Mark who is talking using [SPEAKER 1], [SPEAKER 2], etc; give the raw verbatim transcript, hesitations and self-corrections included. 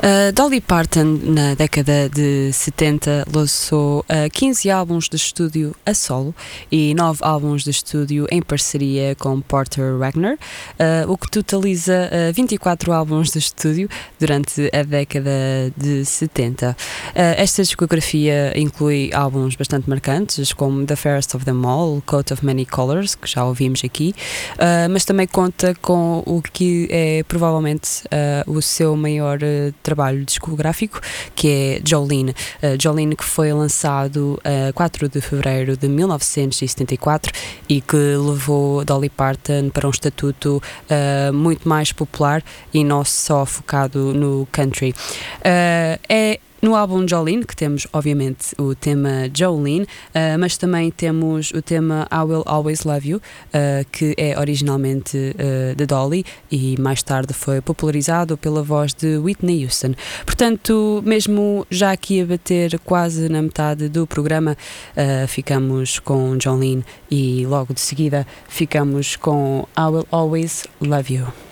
[SPEAKER 1] Uh, Dolly Parton, na década de setenta, lançou uh, quinze álbuns de estúdio a solo e nove álbuns de estúdio em parceria com Porter Wagoner, uh, o que totaliza uh, vinte e quatro álbuns de estúdio durante a década de setenta. Uh, esta discografia inclui álbuns bastante marcantes, como The Fairest of Them All, Coat of Many Colors, que já ouvimos aqui, uh, mas também conta com o que é provavelmente uh, o seu maior uh, trabalho discográfico, que é Jolene. Uh, Jolene, que foi lançado a uh, quatro de fevereiro de mil novecentos e setenta e quatro e que levou Dolly Parton para um estatuto uh, muito mais popular e não só focado no country. Uh, é No álbum Jolene, que temos obviamente o tema Jolene, uh, mas também temos o tema I Will Always Love You, uh, que é originalmente uh, de Dolly e mais tarde foi popularizado pela voz de Whitney Houston. Portanto, mesmo já aqui a bater quase na metade do programa, uh, ficamos com Jolene e logo de seguida ficamos com I Will Always Love You.